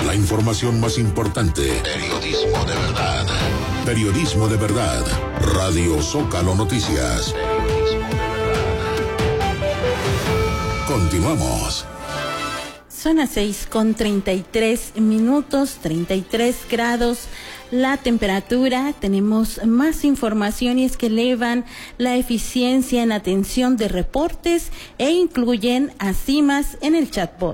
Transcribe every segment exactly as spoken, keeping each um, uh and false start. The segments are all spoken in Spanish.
La información más importante. Periodismo de verdad. Periodismo de verdad. Radio Zócalo Noticias. Periodismo de verdad. Continuamos. Son las seis con treinta y tres minutos, treinta y tres grados la temperatura. Tenemos más información y es que elevan la eficiencia en atención de reportes e incluyen a CIMAS en el chatbot.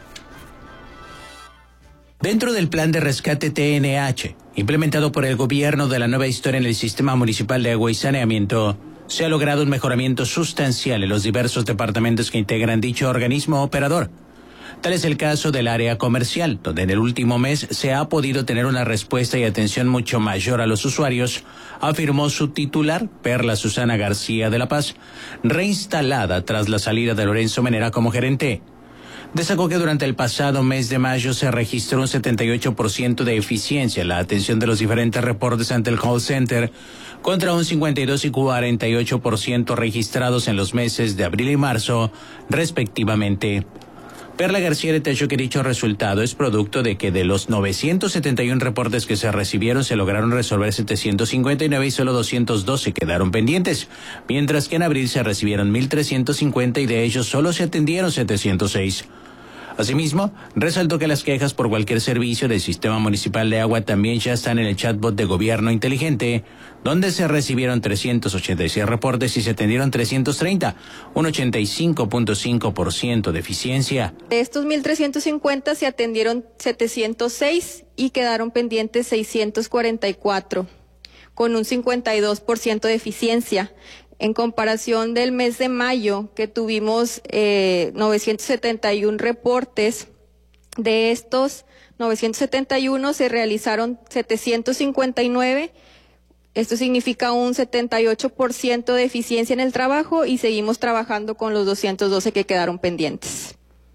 Dentro del plan de rescate T N H, implementado por el gobierno de la Nueva Historia en el Sistema Municipal de Agua y Saneamiento, se ha logrado un mejoramiento sustancial en los diversos departamentos que integran dicho organismo operador. Tal es el caso del área comercial, donde en el último mes se ha podido tener una respuesta y atención mucho mayor a los usuarios, afirmó su titular, Perla Susana García de la Paz, reinstalada tras la salida de Lorenzo Menera como gerente. Destacó que durante el pasado mes de mayo se registró un setenta y ocho por ciento de eficiencia en la atención de los diferentes reportes ante el call center, contra un cincuenta y dos y cuarenta y ocho por ciento registrados en los meses de abril y marzo, respectivamente. Perla García detalló que dicho resultado es producto de que de los novecientos setenta y uno reportes que se recibieron se lograron resolver setecientos cincuenta y nueve y solo doscientos doce quedaron pendientes, mientras que en abril se recibieron mil trescientos cincuenta y de ellos solo se atendieron setecientos seis. Asimismo, resaltó que las quejas por cualquier servicio del Sistema Municipal de Agua también ya están en el chatbot de Gobierno Inteligente, donde se recibieron trescientos ochenta y seis reportes y se atendieron trescientos treinta, un ochenta y cinco punto cinco por ciento de eficiencia. De estos mil trescientos cincuenta se atendieron setecientos seis y quedaron pendientes seiscientos cuarenta y cuatro, con un cincuenta y dos por ciento de eficiencia. En comparación del mes de mayo, que tuvimos eh, novecientos setenta y uno reportes, de estos novecientos setenta y uno se realizaron setecientos cincuenta y nueve, esto significa un setenta y ocho por ciento de eficiencia en el trabajo y seguimos trabajando con los doscientos doce que quedaron pendientes.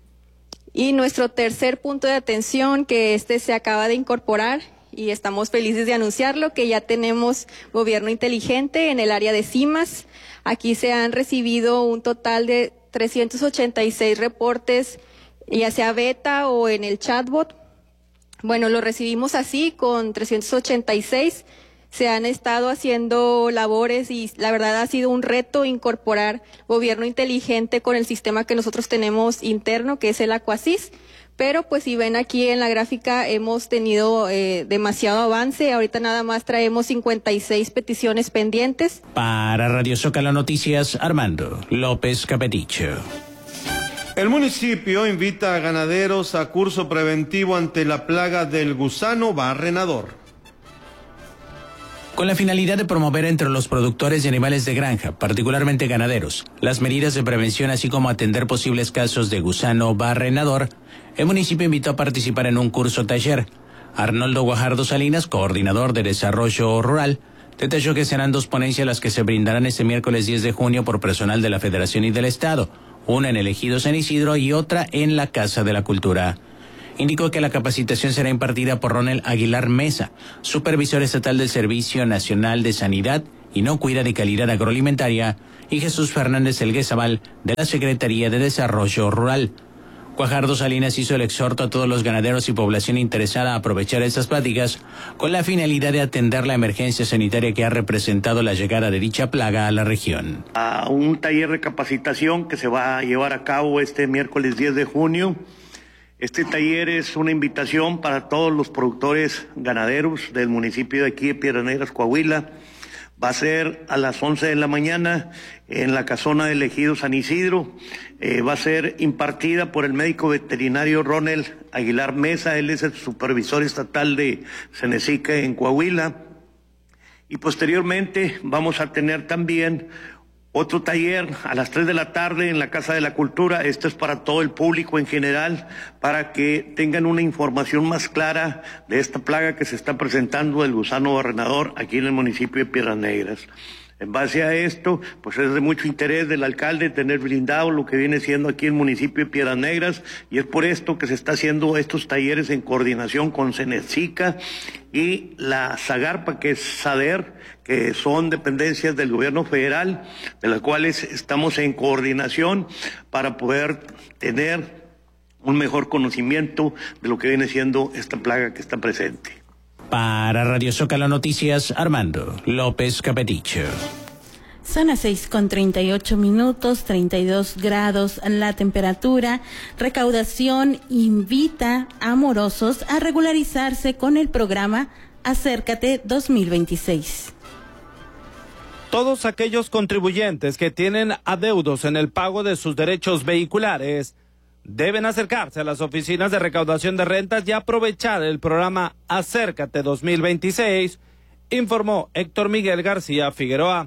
Y nuestro tercer punto de atención, que este se acaba de incorporar, y estamos felices de anunciarlo, que ya tenemos Gobierno Inteligente en el área de CIMAS. Aquí se han recibido un total de trescientos ochenta y seis reportes, ya sea beta o en el chatbot. Bueno, lo recibimos así con trescientos ochenta y seis. Se han estado haciendo labores y la verdad ha sido un reto incorporar Gobierno Inteligente con el sistema que nosotros tenemos interno, que es el Aquasis. Pero pues si ven aquí en la gráfica hemos tenido eh, demasiado avance. Ahorita nada más traemos cincuenta y seis peticiones pendientes. Para Radio Zócalo Noticias, Armando López Capeticho. El municipio invita a ganaderos a curso preventivo ante la plaga del gusano barrenador. Con la finalidad de promover entre los productores de animales de granja, particularmente ganaderos, las medidas de prevención así como atender posibles casos de gusano barrenador, el municipio invitó a participar en un curso taller. Arnoldo Guajardo Salinas, coordinador de Desarrollo Rural, detalló que serán dos ponencias las que se brindarán este miércoles diez de junio por personal de la Federación y del Estado, una en el Ejido San Isidro y otra en la Casa de la Cultura. Indicó que la capacitación será impartida por Ronel Aguilar Mesa, supervisor estatal del Servicio Nacional de Sanidad, Inocuidad y Calidad Agroalimentaria, y Jesús Fernández Elguezabal, de la Secretaría de Desarrollo Rural. Guajardo Salinas hizo el exhorto a todos los ganaderos y población interesada a aprovechar estas pláticas con la finalidad de atender la emergencia sanitaria que ha representado la llegada de dicha plaga a la región. A un taller de capacitación que se va a llevar a cabo este miércoles diez de junio. Este taller es una invitación para todos los productores ganaderos del municipio de aquí de Piedras Negras, Coahuila. Va a ser a las once de la mañana en la casona del Ejido San Isidro. Eh, va a ser impartida por el médico veterinario Ronel Aguilar Mesa. Él es el supervisor estatal de Cenecica en Coahuila. Y posteriormente vamos a tener también otro taller a las tres de la tarde en la Casa de la Cultura. Esto es para todo el público en general, para que tengan una información más clara de esta plaga que se está presentando del gusano barrenador aquí en el municipio de Piedras Negras. En base a esto, pues es de mucho interés del alcalde tener blindado lo que viene siendo aquí el municipio de Piedras Negras, y es por esto que se está haciendo estos talleres en coordinación con Cenecica y la Zagarpa, que es SADER, que son dependencias del gobierno federal, de las cuales estamos en coordinación para poder tener un mejor conocimiento de lo que viene siendo esta plaga que está presente. Para Radio Zócalo Noticias, Armando López Capeticho. Son las seis con treinta y ocho minutos, treinta y dos grados la temperatura. Recaudación invita a morosos a regularizarse con el programa Acércate dos mil veintiséis. Todos aquellos contribuyentes que tienen adeudos en el pago de sus derechos vehiculares deben acercarse a las oficinas de recaudación de rentas y aprovechar el programa Acércate dos mil veintiséis, informó Héctor Miguel García Figueroa.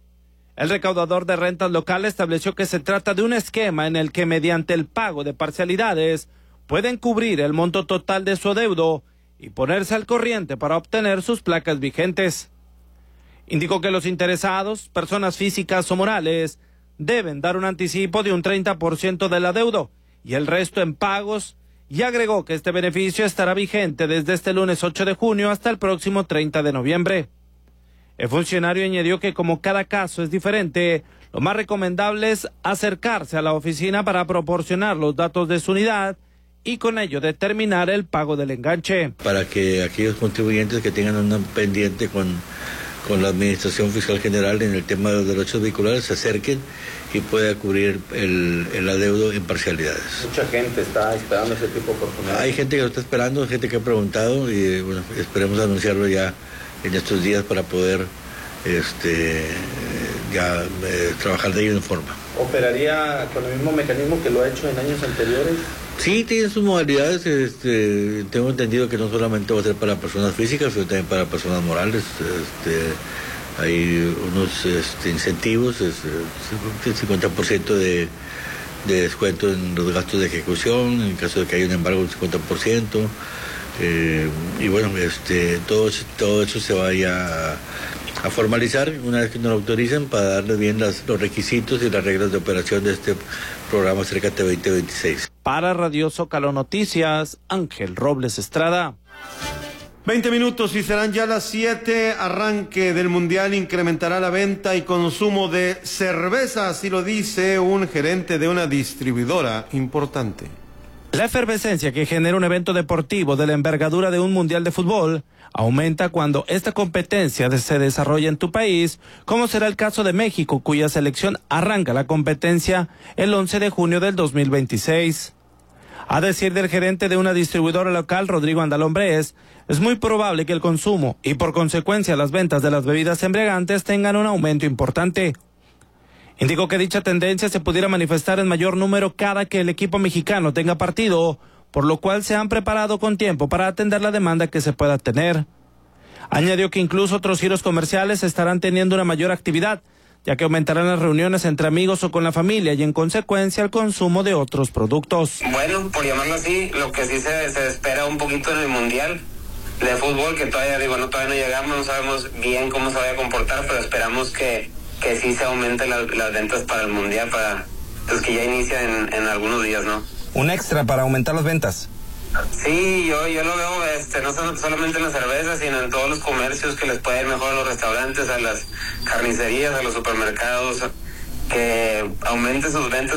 El recaudador de rentas local estableció que se trata de un esquema en el que mediante el pago de parcialidades pueden cubrir el monto total de su adeudo y ponerse al corriente para obtener sus placas vigentes. Indicó que los interesados, personas físicas o morales, deben dar un anticipo de un treinta por ciento del adeudo y el resto en pagos, y agregó que este beneficio estará vigente desde este lunes ocho de junio hasta el próximo treinta de noviembre. El funcionario añadió que como cada caso es diferente, lo más recomendable es acercarse a la oficina para proporcionar los datos de su unidad y con ello determinar el pago del enganche. Para que aquellos contribuyentes que tengan un pendiente con, con la Administración Fiscal General en el tema de los derechos vehiculares se acerquen y pueda cubrir el, el adeudo en parcialidades. Mucha gente está esperando ese tipo de oportunidades. Hay gente que lo está esperando, gente que ha preguntado y bueno, esperemos anunciarlo ya en estos días para poder este, ya eh, trabajar de ello en forma. ¿Operaría con el mismo mecanismo que lo ha hecho en años anteriores? Sí, tiene sus modalidades. Este, tengo entendido que no solamente va a ser para personas físicas, sino también para personas morales. Este, hay unos este, incentivos, este, cincuenta por ciento de, de descuento en los gastos de ejecución, en caso de que haya un embargo, un cincuenta por ciento. Eh, y bueno, este, todo, todo eso se vaya a, a formalizar una vez que nos lo autoricen para darle bien las, los requisitos y las reglas de operación de este programa Acércate veinte veintiséis. Para Radio Zócalo Noticias, Ángel Robles Estrada. veinte minutos y serán ya las siete. Arranque del Mundial incrementará la venta y consumo de cerveza, así lo dice un gerente de una distribuidora importante. La efervescencia que genera un evento deportivo de la envergadura de un mundial de fútbol aumenta cuando esta competencia se desarrolla en tu país, como será el caso de México, cuya selección arranca la competencia el once de junio del dos mil veintiséis. A decir del gerente de una distribuidora local, Rodrigo Andalombrés, es muy probable que el consumo y por consecuencia las ventas de las bebidas embriagantes tengan un aumento importante. Indicó que dicha tendencia se pudiera manifestar en mayor número cada que el equipo mexicano tenga partido, por lo cual se han preparado con tiempo para atender la demanda que se pueda tener. Añadió que incluso otros giros comerciales estarán teniendo una mayor actividad, ya que aumentarán las reuniones entre amigos o con la familia y en consecuencia el consumo de otros productos. Bueno, por llamarlo así, lo que sí se, se espera un poquito en el Mundial de fútbol, que todavía digo, no, todavía no llegamos, no sabemos bien cómo se vaya a comportar, pero esperamos que que sí se aumenten las, las ventas para el Mundial, para pues que ya inicia en, en algunos días, ¿no? ¿Un extra para aumentar las ventas? Sí, yo yo lo veo este no solamente en la cerveza, sino en todos los comercios, que les puede ir mejor a los restaurantes, a las carnicerías, a los supermercados, que aumente sus ventas